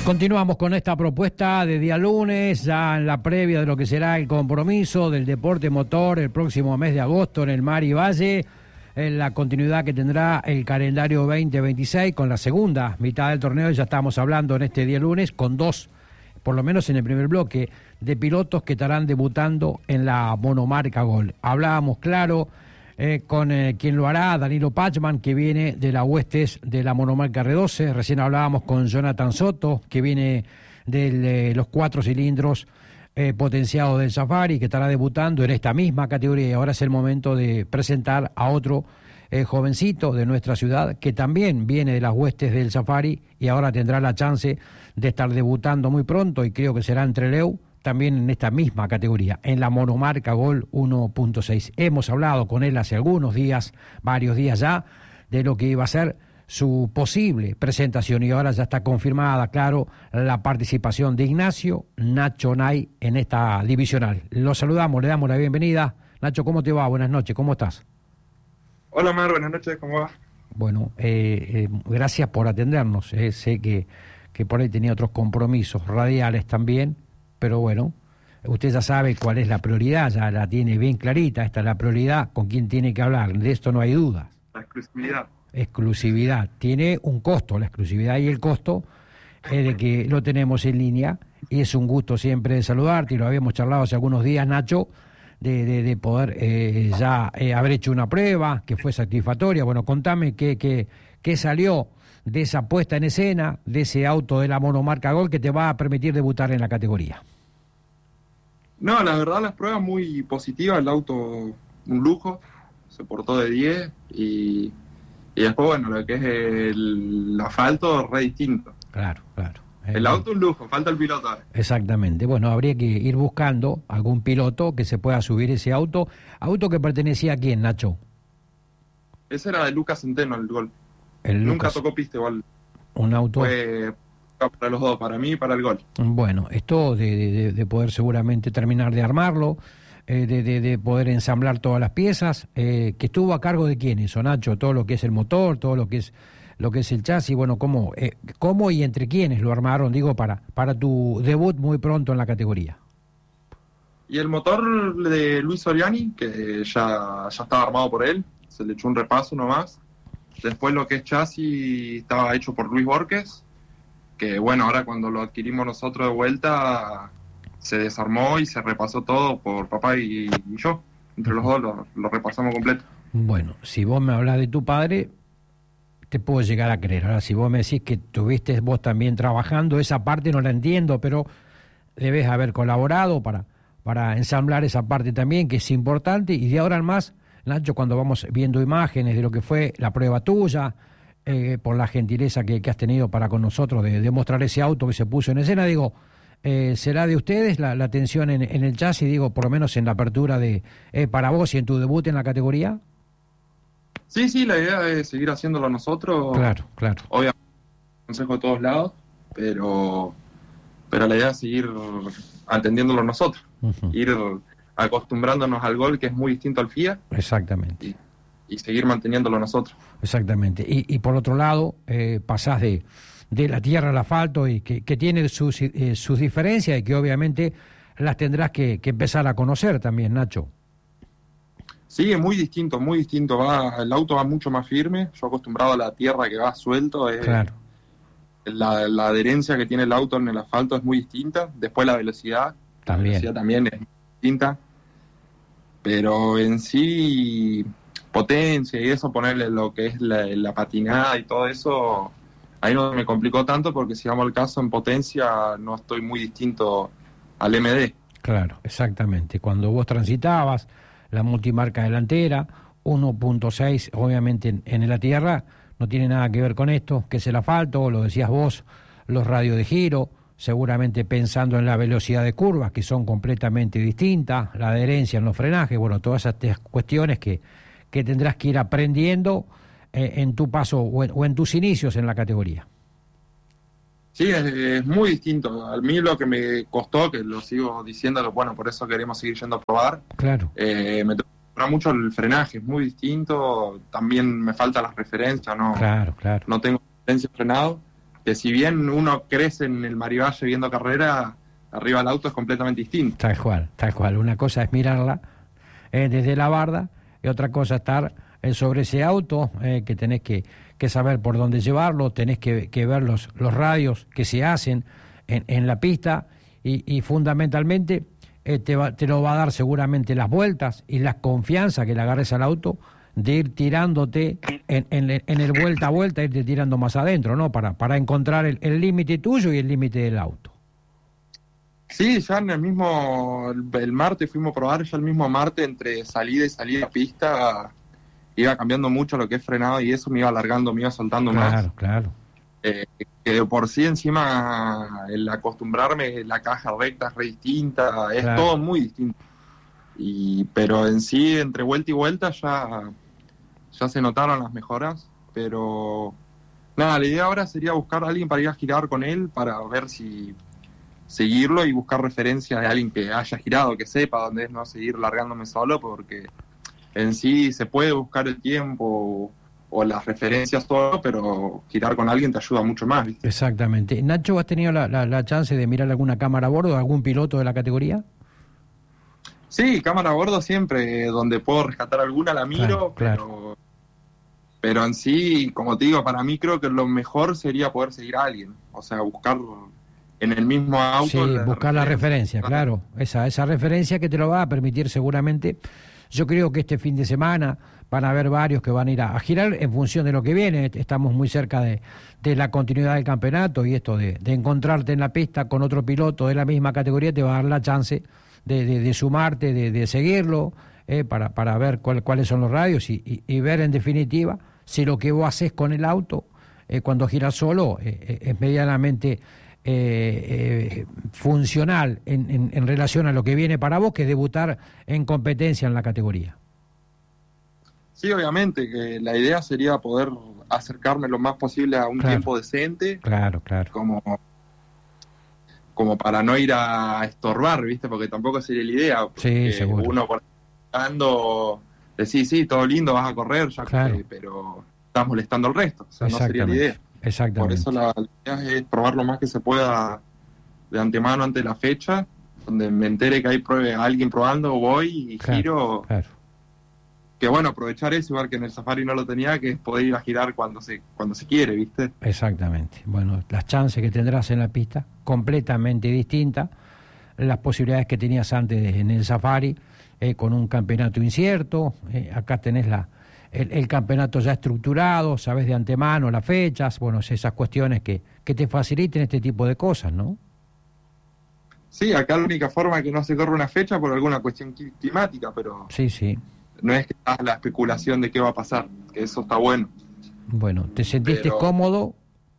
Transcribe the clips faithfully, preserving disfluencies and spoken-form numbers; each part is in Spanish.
Continuamos con esta propuesta de día lunes, ya en la previa de lo que será el compromiso del deporte motor el próximo mes de agosto en el Mar y Valle, en la continuidad que tendrá el calendario veinte veintiséis con la segunda mitad del torneo. Ya estamos hablando en este día lunes con dos, por lo menos en el primer bloque, de pilotos que estarán debutando en la monomarca Gol. Hablábamos, claro, Eh, con eh, quien lo hará, Danilo Pachman, que viene de la Huestes de la monomarca R doce. Recién hablábamos con Jonathan Soto, que viene de eh, los cuatro cilindros eh, potenciados del Safari, que estará debutando en esta misma categoría. Y ahora es el momento de presentar a otro eh, jovencito de nuestra ciudad, que también viene de las Huestes del Safari y ahora tendrá la chance de estar debutando muy pronto, y creo que será en Trelew, también en esta misma categoría, en la monomarca Gol uno punto seis. Hemos hablado con él hace algunos días, varios días ya, de lo que iba a ser su posible presentación, y ahora ya está confirmada, claro, la participación de Ignacio Nacho Nay en esta divisional. Lo saludamos, le damos la bienvenida. Nacho, ¿cómo te va? Buenas noches, ¿cómo estás? Hola Mar, buenas noches, ¿cómo va? Bueno, eh, eh, gracias por atendernos. Eh. Sé que, que por ahí tenía otros compromisos radiales también, pero bueno, usted ya sabe cuál es la prioridad, ya la tiene bien clarita. Esta es la prioridad, con quién tiene que hablar, de esto no hay duda. La exclusividad. Exclusividad. Tiene un costo la exclusividad, y el costo es de que lo tenemos en línea, y es un gusto siempre de saludarte, y lo habíamos charlado hace algunos días, Nacho, de, de, de poder eh, ya eh, haber hecho una prueba que fue satisfactoria. Bueno, contame qué, qué, qué salió de esa puesta en escena, de ese auto de la monomarca Gol que te va a permitir debutar en la categoría. No, la verdad las pruebas muy positivas, el auto un lujo, se portó de diez, y, y después bueno, lo que es el asfalto re distinto. Claro, claro. El eh, auto un lujo, falta el piloto ahora. Exactamente, bueno, habría que ir buscando algún piloto que se pueda subir ese auto. ¿Auto que pertenecía a quién, Nacho? Ese era de Lucas Centeno, el Gol. El Nunca Lucas. tocó pista igual. Un auto. Fue para los dos, para mí y para el Gol. Bueno, esto de, de, de poder seguramente terminar de armarlo, eh, de, de, de poder ensamblar todas las piezas, eh, que estuvo a cargo de quién eso, Nacho, todo lo que es el motor, todo lo que es lo que es el chasis, bueno, cómo, eh, cómo y entre quiénes lo armaron, digo, para, para tu debut muy pronto en la categoría. Y el motor de Luis Soriani, que ya, ya estaba armado por él, se le echó un repaso nomás. Después lo que es chasis estaba hecho por Luis Borges, que bueno, ahora cuando lo adquirimos nosotros de vuelta, se desarmó y se repasó todo por papá y, y yo. Entre los dos lo, lo repasamos completo. Bueno, si vos me hablas de tu padre, te puedo llegar a creer. Ahora, si vos me decís que tuviste vos también trabajando, esa parte no la entiendo, pero debes haber colaborado para, para ensamblar esa parte también, que es importante. Y de ahora en más, Nacho, cuando vamos viendo imágenes de lo que fue la prueba tuya, eh, por la gentileza que, que has tenido para con nosotros de, de mostrar ese auto que se puso en escena, digo, eh, ¿será de ustedes la, la tensión en, en el chasis, digo, por lo menos en la apertura de eh, para vos y en tu debut en la categoría? Sí, sí, la idea es seguir haciéndolo nosotros. Claro, claro. Obviamente, consejo de todos lados, pero, pero la idea es seguir atendiéndolo nosotros, uh-huh. Ir acostumbrándonos al Gol, que es muy distinto al F I A. Exactamente. Y, y seguir manteniéndolo nosotros. Exactamente. Y, y por otro lado, eh, pasás de, de la tierra al asfalto, y que, que tiene sus, eh, sus diferencias, y que obviamente las tendrás que, que empezar a conocer también, Nacho. Sí, es muy distinto, muy distinto. Va, el auto va mucho más firme. Yo acostumbrado a la tierra que va suelto. Es, claro. La, la adherencia que tiene el auto en el asfalto es muy distinta. Después la velocidad. También. La velocidad también es distinta. Pero en sí, potencia y eso, ponerle lo que es la, la patinada y todo eso, ahí no me complicó tanto, porque si vamos al caso en potencia no estoy muy distinto al M D. Claro, exactamente. Cuando vos transitabas la multimarca delantera, uno punto seis, obviamente en, en la tierra, no tiene nada que ver con esto, que es el asfalto, lo decías vos, los radios de giro, seguramente pensando en la velocidad de curvas, que son completamente distintas, la adherencia en los frenajes, bueno, todas esas cuestiones que, que tendrás que ir aprendiendo eh, en tu paso o en, o en tus inicios en la categoría. Sí, es, es muy distinto. A mí lo que me costó, que lo sigo diciendo, bueno, por eso queremos seguir yendo a probar. Claro. Eh, me tocó mucho el frenaje, es muy distinto. También me faltan las referencias, ¿no? Claro, claro. No tengo referencias frenado, que si bien uno crece en el Marivalle viendo carrera, arriba del auto es completamente distinto. Tal cual, tal cual. Una cosa es mirarla eh, desde la barda y otra cosa estar eh, sobre ese auto, eh, que tenés que, que saber por dónde llevarlo, tenés que, que ver los, los radios que se hacen en, en la pista y, y fundamentalmente eh, te, va, te lo va a dar seguramente las vueltas y la confianza que le agarres al auto de ir tirándote en, en, en el vuelta a vuelta, irte tirando más adentro, ¿no? Para, para encontrar el límite tuyo y el límite del auto. Sí, ya en el mismo, el, el martes fuimos a probar, ya el mismo martes entre salida y salida de pista iba cambiando mucho lo que es frenado y eso me iba alargando, me iba soltando claro, más. Claro, claro. Eh, que de por sí encima el acostumbrarme, la caja recta es re distinta, es claro. todo muy distinto. Y, pero en sí, entre vuelta y vuelta ya, ya se notaron las mejoras, pero nada, la idea ahora sería buscar a alguien para ir a girar con él, para ver si seguirlo y buscar referencias de alguien que haya girado, que sepa dónde es, no seguir largándome solo, porque en sí se puede buscar el tiempo o las referencias solo, pero girar con alguien te ayuda mucho más, ¿viste? Exactamente. Nacho, ¿has tenido la, la, la chance de mirar alguna cámara a bordo, algún piloto de la categoría? Sí, cámara a bordo siempre, donde puedo rescatar alguna la miro, claro, claro. pero pero en sí, como te digo, para mí creo que lo mejor sería poder seguir a alguien, o sea, buscar en el mismo auto. Sí, la buscar referencia. la referencia, claro, esa, esa referencia que te lo va a permitir seguramente. Yo creo que este fin de semana van a haber varios que van a ir a, a girar en función de lo que viene. Estamos muy cerca de, de la continuidad del campeonato y esto de, de encontrarte en la pista con otro piloto de la misma categoría te va a dar la chance de, de, de sumarte, de, de seguirlo, eh, para, para ver cuál, cuáles son los radios y, y, y ver en definitiva si lo que vos haces con el auto eh, cuando giras solo eh, es medianamente Eh, eh, funcional en, en, en relación a lo que viene para vos, que es debutar en competencia en la categoría. Sí, obviamente, que la idea sería poder acercarme lo más posible a un claro. tiempo decente. Claro, claro. Como, como para no ir a estorbar, ¿viste? Porque tampoco sería la idea. Sí, seguro. Uno por ando decís, sí, todo lindo, vas a correr, ya claro. que, pero estás molestando al resto. O sea, no sería la idea. Exactamente. Por eso la idea es probar lo más que se pueda de antemano antes de la fecha, donde me entere que hay pruebe, alguien probando, voy y claro, giro. Claro. Que bueno, aprovechar eso, igual que en el Safari no lo tenía, que es poder ir a girar cuando se cuando se quiere, ¿viste? Exactamente. Bueno, las chances que tendrás en la pista, completamente distintas. Las posibilidades que tenías antes en el Safari, eh, con un campeonato incierto. Eh, acá tenés la El, el campeonato ya estructurado, sabes de antemano las fechas, bueno, esas cuestiones que, que te faciliten este tipo de cosas, ¿no? Sí, acá la única forma es que no se corra una fecha por alguna cuestión climática, pero sí, sí. no es que hagas la especulación de qué va a pasar, que eso está bueno. Bueno, ¿te sentiste pero... cómodo?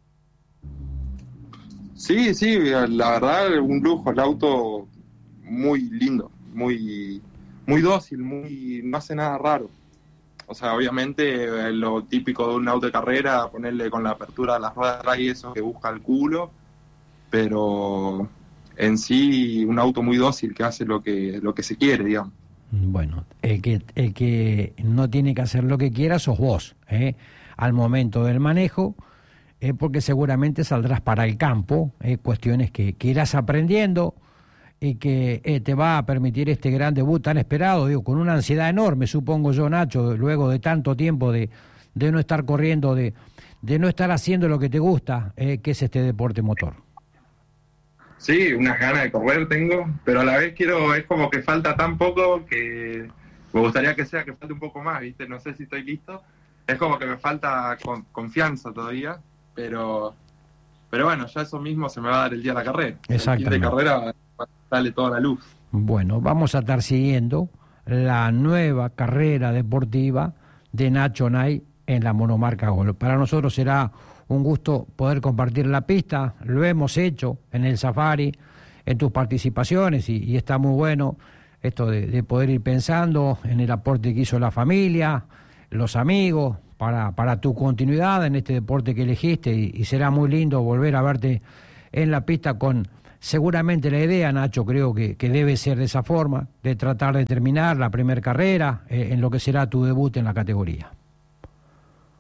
Sí, sí, la verdad, un lujo, el auto muy lindo, muy, muy dócil, muy no hace nada raro. O sea, obviamente lo típico de un auto de carrera, ponerle con la apertura de las ruedas atrás y eso que busca el culo, pero en sí un auto muy dócil que hace lo que lo que se quiere, digamos. Bueno, el que el que no tiene que hacer lo que quiera sos vos, ¿eh? Al momento del manejo, eh, porque seguramente saldrás para el campo, eh, cuestiones que, que irás aprendiendo y que eh, te va a permitir este gran debut tan esperado, digo, con una ansiedad enorme, supongo yo, Nacho, luego de tanto tiempo de, de no estar corriendo, de, de no estar haciendo lo que te gusta, eh, que es este deporte motor. Sí, unas ganas de correr tengo, pero a la vez quiero, es como que falta tan poco que me gustaría que sea que falte un poco más, ¿viste? No sé si estoy listo, es como que me falta con, confianza todavía, pero pero bueno, ya eso mismo se me va a dar el día de la carrera. Exactamente. El fin de carrera sale toda la luz. Bueno, vamos a estar siguiendo la nueva carrera deportiva de Nacho Nay en la monomarca Gol. Para nosotros será un gusto poder compartir la pista, lo hemos hecho en el Safari, en tus participaciones, y, y está muy bueno esto de, de poder ir pensando en el aporte que hizo la familia, los amigos, para, para tu continuidad en este deporte que elegiste, y, y será muy lindo volver a verte en la pista con... Seguramente la idea, Nacho, creo que, que debe ser de esa forma, de tratar de terminar la primera carrera eh, en lo que será tu debut en la categoría.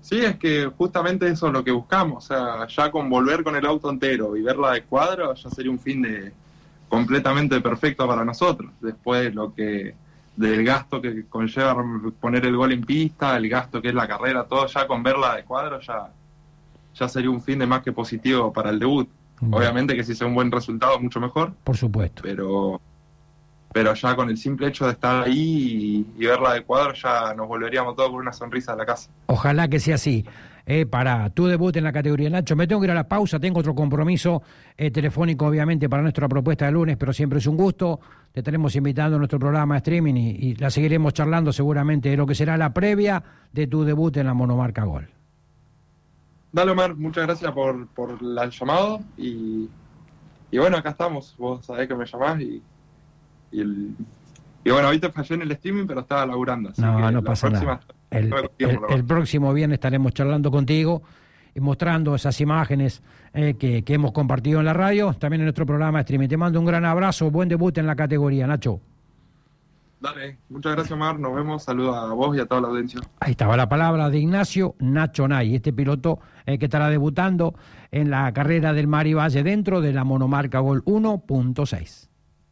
Sí, es que justamente eso es lo que buscamos, o sea, ya con volver con el auto entero y verla de cuadro ya sería un fin de completamente perfecto para nosotros. Después lo que del gasto que conlleva poner el gol en pista, el gasto que es la carrera, todo ya con verla de cuadro ya, ya sería un fin de más que positivo para el debut. Bueno. Obviamente que si sea un buen resultado mucho mejor. Por supuesto. Pero pero ya con el simple hecho de estar ahí y, y verla de cuadro ya nos volveríamos todos con una sonrisa a la casa. Ojalá que sea así. Eh, para tu debut en la categoría, Nacho, me tengo que ir a la pausa, tengo otro compromiso eh, telefónico obviamente para nuestra propuesta de lunes, pero siempre es un gusto. Te estaremos invitando a nuestro programa de streaming y, y la seguiremos charlando seguramente de lo que será la previa de tu debut en la monomarca Gol. Dale, Omar, muchas gracias por, por el llamado y, y bueno, acá estamos. Vos sabés que me llamás y Y, el, y bueno, hoy te fallé en el streaming, pero estaba laburando. Así no, que no pasa nada. El, el, el próximo viernes estaremos charlando contigo y mostrando esas imágenes eh, que, que hemos compartido en la radio, también en nuestro programa de streaming. Te mando un gran abrazo, buen debut en la categoría, Nacho. Dale, muchas gracias, Omar. Nos vemos. Saludos a vos y a toda la audiencia. Ahí estaba la palabra de Ignacio Nacho Nay, este piloto eh, que estará debutando en la carrera del Mari Valle dentro de la monomarca Gol uno punto seis.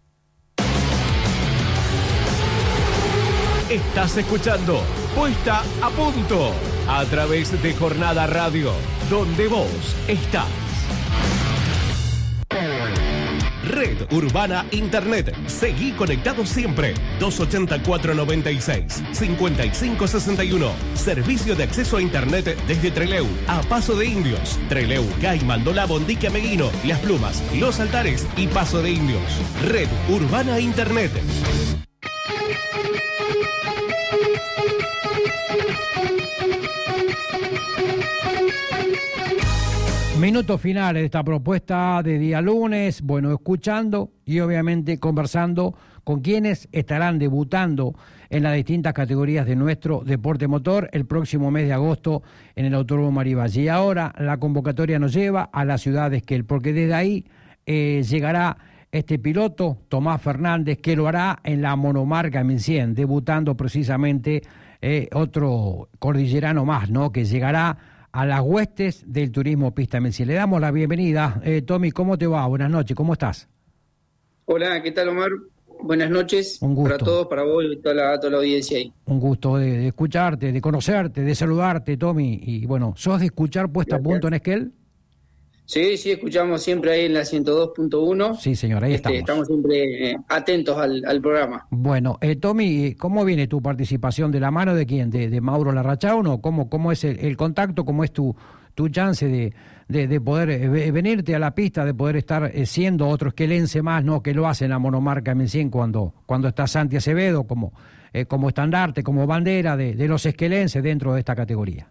Estás escuchando Puesta a Punto a través de Jornada Radio, donde vos estás. Red Urbana Internet. Seguí conectado siempre. dos ochenta y cuatro noventa y seis, cincuenta y cinco sesenta y uno. Servicio de acceso a Internet desde Trelew a Paso de Indios. Trelew, Gaiman, Dolabo, Dique Meguino, Las Plumas, Los Altares y Paso de Indios. Red Urbana Internet. Minutos finales de esta propuesta de día lunes, bueno, escuchando y obviamente conversando con quienes estarán debutando en las distintas categorías de nuestro deporte motor el próximo mes de agosto en el Autódromo Mari Valle. Y ahora la convocatoria nos lleva a la ciudad de Esquel, porque desde ahí eh, llegará este piloto, Tomás Fernández, que lo hará en la monomarca mil cien, debutando precisamente eh, otro cordillerano más, ¿no?, que llegará a las huestes del turismo Pista mil cien. Le damos la bienvenida. Eh, Tommy, ¿cómo te va? Buenas noches, ¿cómo estás? Hola, ¿qué tal, Omar? Buenas noches. Un gusto. Para todos, para vos y toda la, toda la audiencia ahí. Un gusto de, de escucharte, de conocerte, de saludarte, Tommy. Y bueno, ¿sos de escuchar Puesta Gracias. a Punto en Esquel? Sí, sí, escuchamos siempre ahí en la ciento dos punto uno. Sí, señor, ahí este, estamos. Estamos siempre eh, atentos al, al programa. Bueno, eh, Tommy, ¿cómo viene tu participación? ¿De la mano de quién? ¿De, de Mauro Larrachauno? ¿Cómo, cómo es el, el contacto? ¿Cómo es tu, tu chance de, de, de poder eh, venirte a la pista, de poder estar eh, siendo otro esquelense más, ¿no?, que lo hace en la monomarca mil cien cuando, cuando está Santi Acevedo como, eh, como estandarte, como bandera de, de los esquelenses dentro de esta categoría?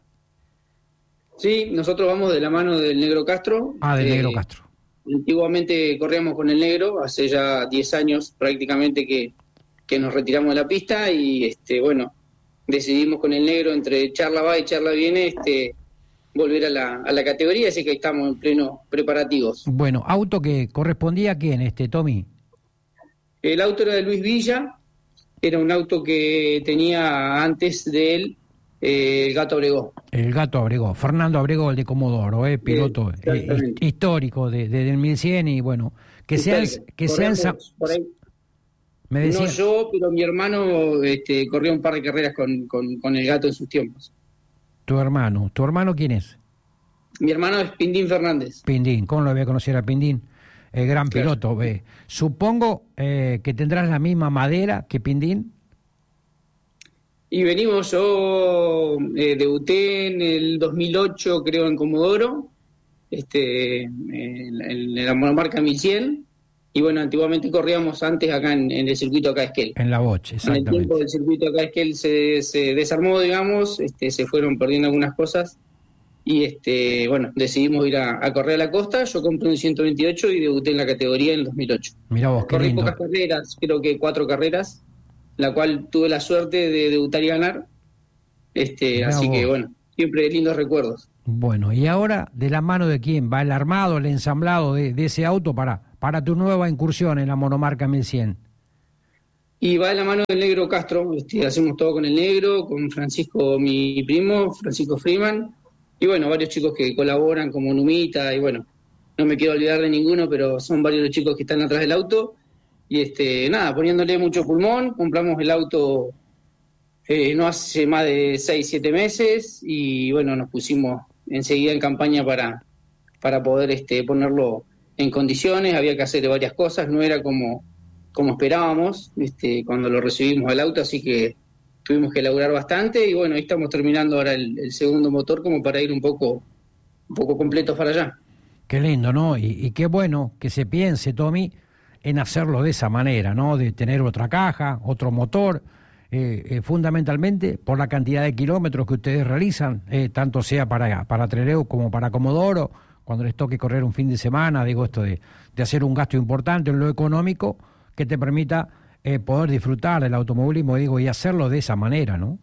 Sí, nosotros vamos de la mano del Negro Castro. Ah, del eh, Negro Castro. Antiguamente corríamos con el Negro, hace ya diez años prácticamente que, que nos retiramos de la pista y este bueno, decidimos con el Negro, entre charla va y charla viene, este volver a la, a la categoría, así que estamos en pleno preparativos. Bueno, ¿auto que correspondía a quién, este Tommy? El auto era de Luis Villa, era un auto que tenía antes de él Eh, el Gato Abregó. El Gato Abregó, Fernando Abregó, el de Comodoro, eh, piloto eh, histórico de, de, del mil cien y bueno, que sean... Que sean me decía... No yo, pero mi hermano este, corrió un par de carreras con, con, con el Gato en sus tiempos. Tu hermano, ¿tu hermano quién es? Mi hermano es Pindín Fernández. Pindín, ¿cómo lo voy a conocer a Pindín? El gran claro. piloto. Eh. Supongo eh, que tendrás la misma madera que Pindín. Y venimos, yo eh, debuté en el dos mil ocho, creo, en Comodoro, este, en, en la monomarca mil cien, y bueno, antiguamente corríamos antes acá en, en el circuito acá de Esquel. En la Boche, exactamente. En el tiempo del circuito acá de Esquel se, se desarmó, digamos, este, se fueron perdiendo algunas cosas, y este, bueno, decidimos ir a, a correr a la costa. Yo compré un ciento veintiocho y debuté en la categoría en el dos mil ocho. Mirá vos, qué corrí lindo. Pocas carreras, creo que cuatro carreras, la cual tuve la suerte de debutar y ganar, este, así vos. Que bueno, siempre lindos recuerdos. Bueno, y ahora, ¿de la mano de quién va el armado, el ensamblado de, de ese auto para, para tu nueva incursión en la monomarca mil cien? Y va de la mano del Negro Castro, este, hacemos todo con el Negro, con Francisco, mi primo, Francisco Freeman, y bueno, varios chicos que colaboran como Numita, y bueno, no me quiero olvidar de ninguno, pero son varios los chicos que están atrás del auto, y este nada, poniéndole mucho pulmón. Compramos el auto eh, no hace más de seis, siete meses, y bueno, nos pusimos enseguida en campaña para, para poder este, ponerlo en condiciones. Había que hacer varias cosas, no era como... como esperábamos este, cuando lo recibimos al auto, así que tuvimos que elaborar bastante y bueno, ahí estamos terminando ahora el, el segundo motor como para ir un poco, un poco completos para allá. Qué lindo, ¿no? Y, y qué bueno que se piense, Tommy, en hacerlo de esa manera, ¿no? De tener otra caja, otro motor, eh, eh, fundamentalmente por la cantidad de kilómetros que ustedes realizan, eh, tanto sea para, para Trelew como para Comodoro, cuando les toque correr un fin de semana, digo esto de, de hacer un gasto importante en lo económico, que te permita eh, poder disfrutar del automovilismo, digo, y hacerlo de esa manera, ¿no?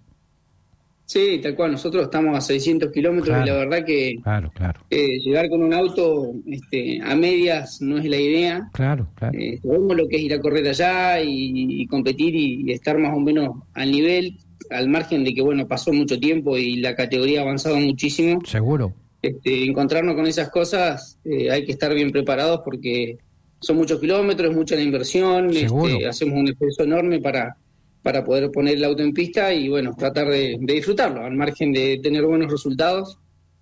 Sí, tal cual. Nosotros estamos a seiscientos kilómetros claro, y la verdad que claro, claro. Eh, llegar con un auto este, a medias no es la idea. Claro, claro. Eh, sabemos lo que es ir a correr allá y, y competir y, y estar más o menos al nivel, al margen de que, bueno, pasó mucho tiempo y la categoría ha avanzado muchísimo. Seguro. Este, encontrarnos con esas cosas, eh, hay que estar bien preparados porque son muchos kilómetros, es mucha la inversión, este, hacemos un esfuerzo enorme para, para poder poner el auto en pista y bueno, tratar de, de disfrutarlo, al margen de tener buenos resultados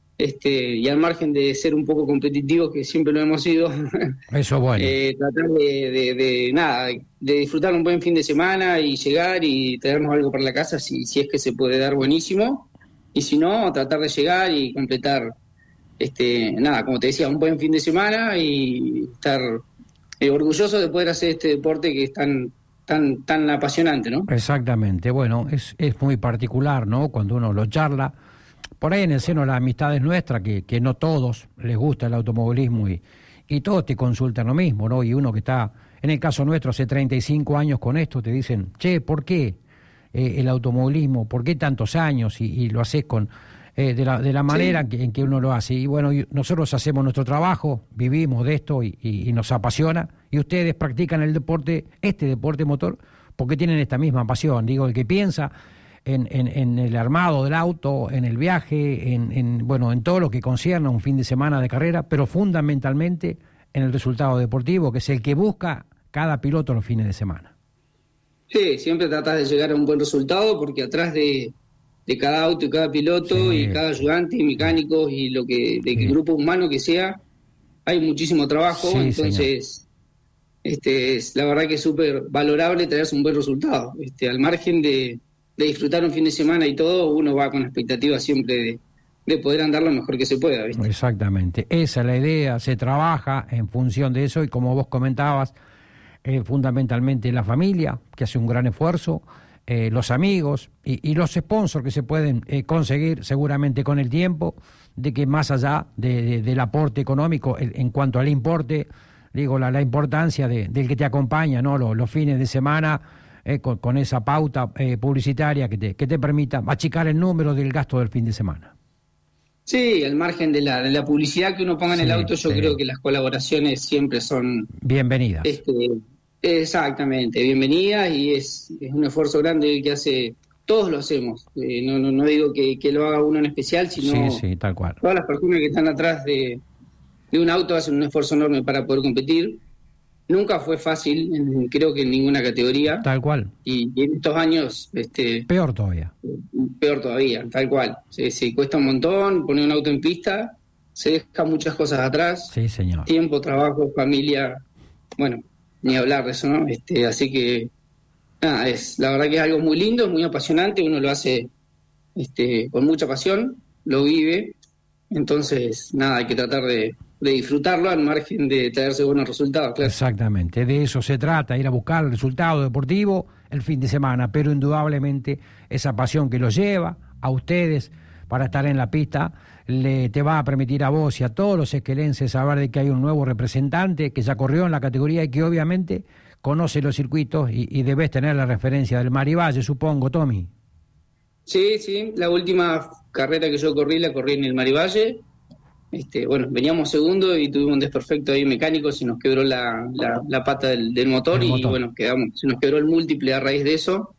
este, y al margen de ser un poco competitivos, que siempre lo hemos sido. Eso bueno. eh, tratar de, de, de nada, de disfrutar un buen fin de semana y llegar y traernos algo para la casa, si, si es que se puede dar, buenísimo, y si no, tratar de llegar y completar, este, nada, como te decía, un buen fin de semana y estar Eh, orgulloso de poder hacer este deporte que es tan tan tan apasionante, ¿no? Exactamente. Bueno, es, es muy particular, ¿no? Cuando uno lo charla, por ahí en el seno de las amistades nuestras, que, que no todos les gusta el automovilismo y, y todos te consultan lo mismo, ¿no? Y uno que está, en el caso nuestro, hace treinta y cinco años con esto, te dicen, che, ¿por qué eh, el automovilismo? ¿Por qué tantos años? Y, y lo haces con... Eh, de, la, de la manera sí. que, en que uno lo hace. Y bueno, y nosotros hacemos nuestro trabajo, vivimos de esto y, y, y nos apasiona. Y ustedes practican el deporte, este deporte motor, porque tienen esta misma pasión. Digo, el que piensa en, en, en el armado del auto, en el viaje, en, en bueno, en todo lo que concierne a un fin de semana de carrera, pero fundamentalmente en el resultado deportivo, que es el que busca cada piloto los fines de semana. Sí, siempre tratas de llegar a un buen resultado, porque atrás de de cada auto y cada piloto sí. y cada ayudante y mecánicos y lo que de sí. grupo humano que sea, hay muchísimo trabajo, sí, entonces señor. este es la verdad que es súper valorable traerse un buen resultado. Este, al margen de, de disfrutar un fin de semana y todo, uno va con la expectativa siempre de, de poder andar lo mejor que se pueda, ¿viste? Exactamente, esa es la idea, se trabaja en función de eso y como vos comentabas, eh, fundamentalmente la familia, que hace un gran esfuerzo, Eh, los amigos y, y los sponsors que se pueden eh, conseguir seguramente con el tiempo, de que más allá de, de, del aporte económico, el, en cuanto al importe, digo, la, la importancia de, del que te acompaña, ¿no? Los, los fines de semana, eh, con, con esa pauta eh, publicitaria que te, que te permita achicar el número del gasto del fin de semana. Sí, al margen de la, de la publicidad que uno ponga en sí, el auto, yo sí. creo que las colaboraciones siempre son... bienvenidas. Este, Exactamente, bienvenida y es, es un esfuerzo grande que hace, todos lo hacemos, eh, no, no no digo que, que lo haga uno en especial, sino sí, sí, tal cual. Todas las personas que están atrás de, de un auto hacen un esfuerzo enorme para poder competir. Nunca fue fácil, en, creo que en ninguna categoría. Tal cual. Y, y en estos años... este Peor todavía. Peor todavía, tal cual. Se, se cuesta un montón poner un auto en pista, se dejan muchas cosas atrás. Sí, señor. Tiempo, trabajo, familia, bueno... ni hablar de eso, ¿no? Este, así que, nada, es la verdad que es algo muy lindo, muy apasionante, uno lo hace este, con mucha pasión, lo vive, entonces, nada, hay que tratar de, de disfrutarlo al margen de traerse buenos resultados, claro. Exactamente, de eso se trata, ir a buscar el resultado deportivo el fin de semana, pero indudablemente esa pasión que los lleva a ustedes para estar en la pista, le te va a permitir a vos y a todos los esquelenses saber de que hay un nuevo representante que ya corrió en la categoría y que obviamente conoce los circuitos y, y debes tener la referencia del Marivalle, supongo, Tommy. Sí, sí, la última carrera que yo corrí la corrí en el Marivalle este, bueno, veníamos segundo y tuvimos un desperfecto ahí mecánico, se nos quebró la, la, la pata del, del motor, el y motor. Bueno, quedamos, se nos quebró el múltiple a raíz de eso.